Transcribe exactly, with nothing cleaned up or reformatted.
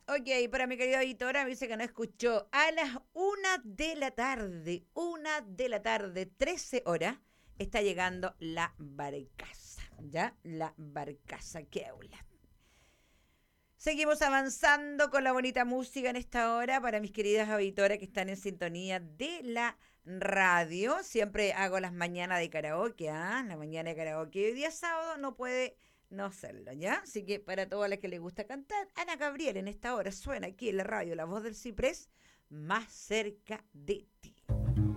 Ok, para mi querida editora me dice que no escuchó. A las una de la tarde, una de la tarde, trece horas, está llegando la barcaza. ¿Ya? La barcaza, qué aula. Seguimos avanzando con la bonita música en esta hora para mis queridas auditoras que están en sintonía de la radio. Siempre hago las mañanas de karaoke, ¿ah? La mañana de karaoke. Hoy día sábado no puede no hacerlo, ¿ya? Así que para todas las que les gusta cantar, Ana Gabriel en esta hora suena aquí en la radio La Voz del Ciprés, más cerca de ti.